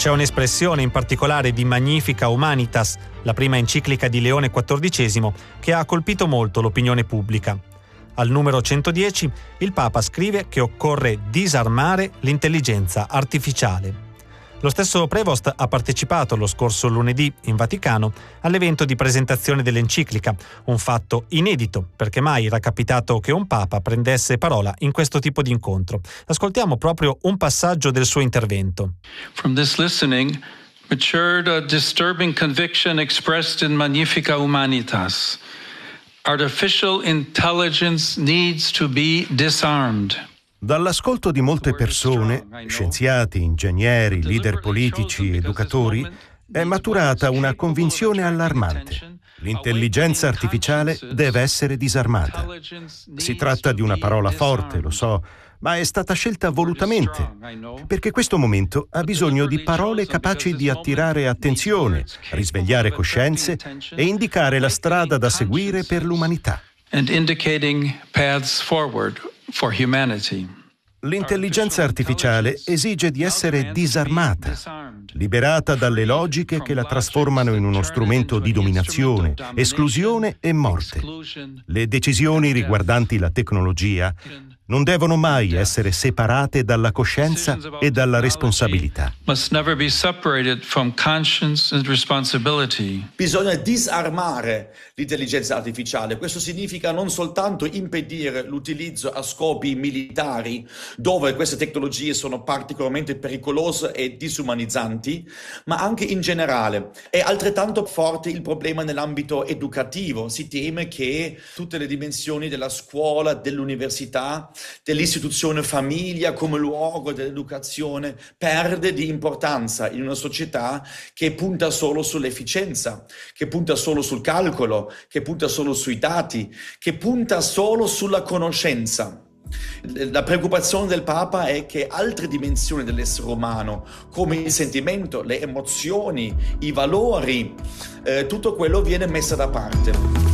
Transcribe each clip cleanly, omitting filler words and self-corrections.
C'è un'espressione in particolare di Magnificat Humanitas, la prima enciclica di Leone XIV, che ha colpito molto l'opinione pubblica. Al numero 110 il Papa scrive che occorre disarmare l'intelligenza artificiale. Lo stesso Prevost ha partecipato lo scorso lunedì in Vaticano all'evento di presentazione dell'enciclica, un fatto inedito perché mai era capitato che un Papa prendesse parola in questo tipo di incontro. Ascoltiamo proprio un passaggio del suo intervento. From this listening matured a disturbing conviction expressed in Magnificat Humanitas. Artificial intelligence needs to be disarmed. Dall'ascolto di molte persone, scienziati, ingegneri, leader politici, educatori, è maturata una convinzione allarmante. L'intelligenza artificiale deve essere disarmata. Si tratta di una parola forte, lo so, ma è stata scelta volutamente, perché questo momento ha bisogno di parole capaci di attirare attenzione, risvegliare coscienze e indicare la strada da seguire per l'umanità. And indicating paths forward for humanity. L'intelligenza artificiale esige di essere disarmata, liberata dalle logiche che la trasformano in uno strumento di dominazione, esclusione e morte. Le decisioni riguardanti la tecnologia non devono mai essere separate dalla coscienza e dalla responsabilità. Bisogna disarmare l'intelligenza artificiale. Questo significa non soltanto impedire l'utilizzo a scopi militari, dove queste tecnologie sono particolarmente pericolose e disumanizzanti, ma anche in generale. È altrettanto forte il problema nell'ambito educativo. Si teme che tutte le dimensioni della scuola, dell'università, dell'istituzione famiglia come luogo dell'educazione perde di importanza in una società che punta solo sull'efficienza, che punta solo sul calcolo, che punta solo sui dati, che punta solo sulla conoscenza. La preoccupazione del Papa è che altre dimensioni dell'essere umano, come il sentimento, le emozioni, i valori, tutto quello viene messo da parte.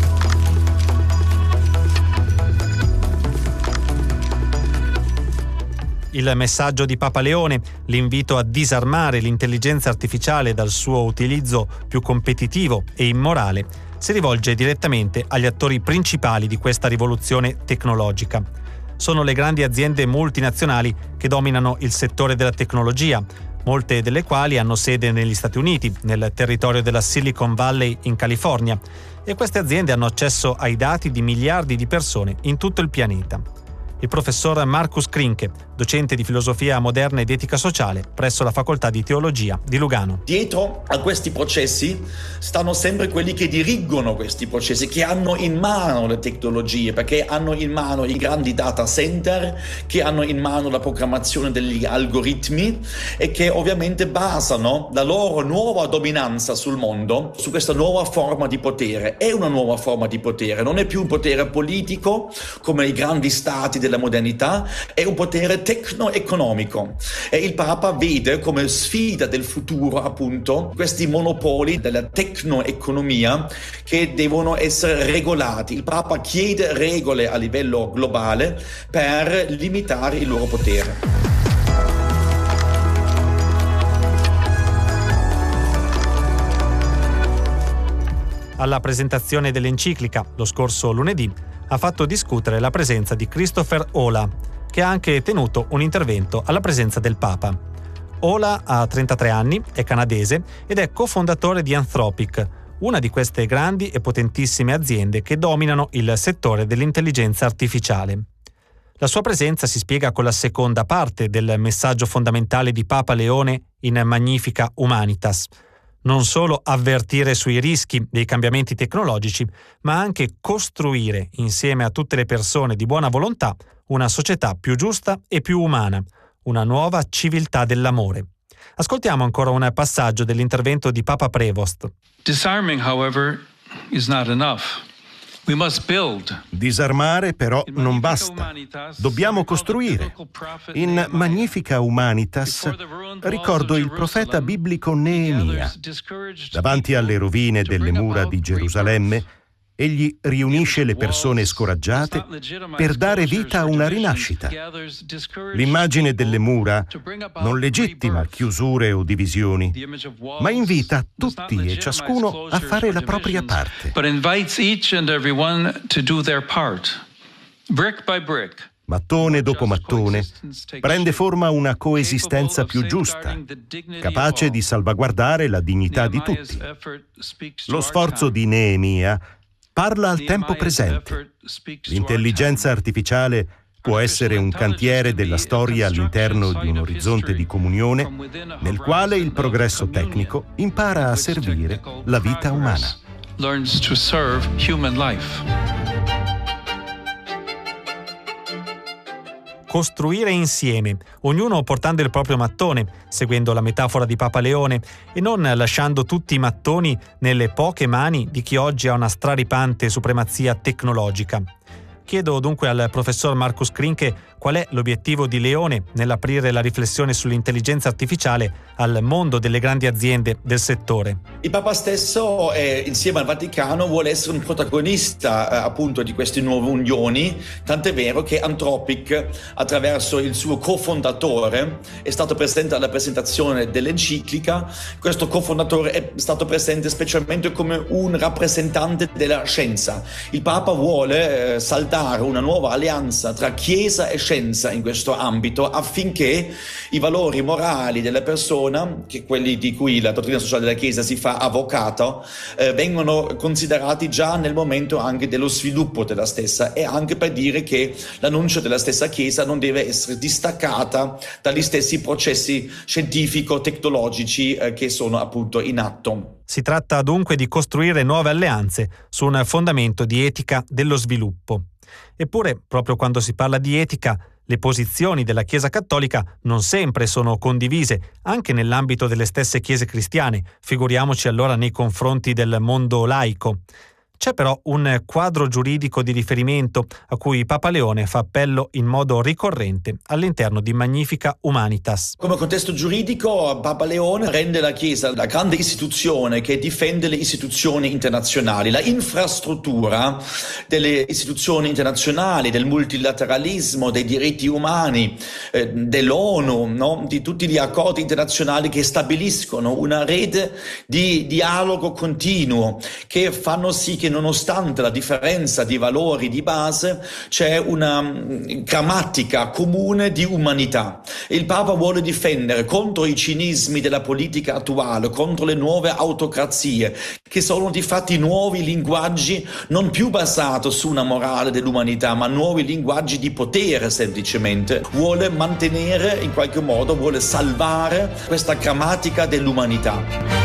Il messaggio di Papa Leone, l'invito a disarmare l'intelligenza artificiale dal suo utilizzo più competitivo e immorale, si rivolge direttamente agli attori principali di questa rivoluzione tecnologica. Sono le grandi aziende multinazionali che dominano il settore della tecnologia, molte delle quali hanno sede negli Stati Uniti, nel territorio della Silicon Valley in California, e queste aziende hanno accesso ai dati di miliardi di persone in tutto il pianeta. Il professor Marcus Krinke, docente di filosofia moderna ed etica sociale presso la facoltà di teologia di Lugano. Dietro a questi processi stanno sempre quelli che dirigono questi processi, che hanno in mano le tecnologie, perché hanno in mano i grandi data center, che hanno in mano la programmazione degli algoritmi e che ovviamente basano la loro nuova dominanza sul mondo su questa nuova forma di potere. È una nuova forma di potere, non è più un potere politico come i grandi stati della modernità, è un potere tecno-economico, e il Papa vede come sfida del futuro appunto questi monopoli della tecno-economia che devono essere regolati. Il Papa chiede regole a livello globale per limitare il loro potere. Alla presentazione dell'enciclica, lo scorso lunedì, ha fatto discutere la presenza di Christopher Olah, che ha anche tenuto un intervento alla presenza del Papa. Olah ha 33 anni, è canadese ed è cofondatore di Anthropic, una di queste grandi e potentissime aziende che dominano il settore dell'intelligenza artificiale. La sua presenza si spiega con la seconda parte del messaggio fondamentale di Papa Leone in Magnificat Humanitas. Non solo avvertire sui rischi dei cambiamenti tecnologici, ma anche costruire, insieme a tutte le persone di buona volontà, una società più giusta e più umana, una nuova civiltà dell'amore. Ascoltiamo ancora un passaggio dell'intervento di Papa Prevost. Disarming, however, is not enough. We must build. Disarmare però non basta. Dobbiamo costruire. In Magnificat Humanitas ricordo il profeta biblico Neemia. Davanti alle rovine delle mura di Gerusalemme, Egli riunisce le persone scoraggiate per dare vita a una rinascita. L'immagine delle mura non legittima chiusure o divisioni, ma invita tutti e ciascuno a fare la propria parte. Mattone dopo mattone, prende forma una coesistenza più giusta, capace di salvaguardare la dignità di tutti. Lo sforzo di Neemia parla al tempo presente. L'intelligenza artificiale può essere un cantiere della storia all'interno di un orizzonte di comunione nel quale il progresso tecnico impara a servire la vita umana. Costruire insieme, ognuno portando il proprio mattone, seguendo la metafora di Papa Leone, e non lasciando tutti i mattoni nelle poche mani di chi oggi ha una straripante supremazia tecnologica. Chiedo dunque al professor Marcus Krinke qual è l'obiettivo di Leone nell'aprire la riflessione sull'intelligenza artificiale al mondo delle grandi aziende del settore. Il Papa stesso, insieme al Vaticano, vuole essere un protagonista appunto di queste nuove unioni, tant'è vero che Anthropic, attraverso il suo cofondatore, è stato presente alla presentazione dell'enciclica. Questo cofondatore è stato presente specialmente come un rappresentante della scienza. Il Papa vuole saldare una nuova alleanza tra Chiesa e scienza in questo ambito, affinché i valori morali della persona, che quelli di cui la dottrina sociale della Chiesa si fa avvocato, vengono considerati già nel momento anche dello sviluppo della stessa, e anche per dire che l'annuncio della stessa Chiesa non deve essere distaccata dagli stessi processi scientifico-tecnologici che sono appunto in atto. Si tratta dunque di costruire nuove alleanze su un fondamento di etica dello sviluppo. Eppure, proprio quando si parla di etica, le posizioni della Chiesa cattolica non sempre sono condivise, anche nell'ambito delle stesse chiese cristiane, figuriamoci allora nei confronti del mondo laico. C'è però un quadro giuridico di riferimento a cui Papa Leone fa appello in modo ricorrente all'interno di Magnifica Humanitas. Come contesto giuridico, Papa Leone rende la Chiesa la grande istituzione che difende le istituzioni internazionali, la infrastruttura delle istituzioni internazionali, del multilateralismo, dei diritti umani, dell'ONU, no? Di tutti gli accordi internazionali che stabiliscono una rete di dialogo continuo, che fanno sì che nonostante la differenza di valori di base c'è una grammatica comune di umanità. Il Papa vuole difendere contro i cinismi della politica attuale, contro le nuove autocrazie, che sono di fatti nuovi linguaggi non più basati su una morale dell'umanità, ma nuovi linguaggi di potere semplicemente. Vuole mantenere, in qualche modo, vuole salvare questa grammatica dell'umanità.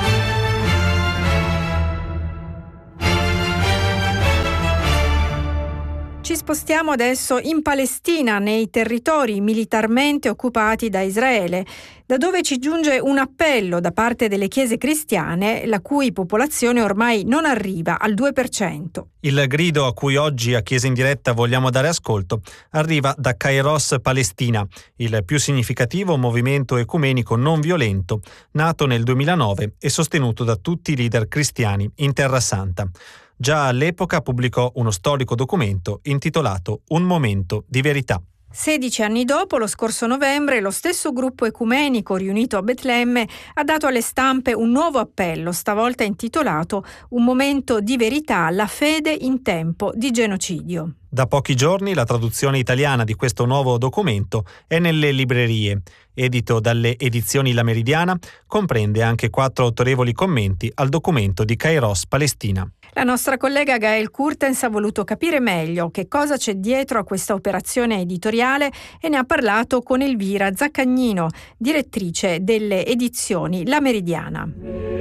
Ci spostiamo adesso in Palestina, nei territori militarmente occupati da Israele, da dove ci giunge un appello da parte delle chiese cristiane, la cui popolazione ormai non arriva al 2%. Il grido a cui oggi a Chiesa in diretta vogliamo dare ascolto arriva da Kairos Palestina, il più significativo movimento ecumenico non violento, nato nel 2009 e sostenuto da tutti i leader cristiani in Terra Santa. Già all'epoca pubblicò uno storico documento intitolato Un momento di verità. 16 anni dopo, lo scorso novembre, lo stesso gruppo ecumenico riunito a Betlemme ha dato alle stampe un nuovo appello, stavolta intitolato Un momento di verità, la fede in tempo di genocidio. Da pochi giorni la traduzione italiana di questo nuovo documento è nelle librerie. Edito dalle edizioni La Meridiana, comprende anche 4 autorevoli commenti al documento di Kairos Palestina. La nostra collega Gael Kurtens ha voluto capire meglio che cosa c'è dietro a questa operazione editoriale e ne ha parlato con Elvira Zaccagnino, direttrice delle edizioni La Meridiana.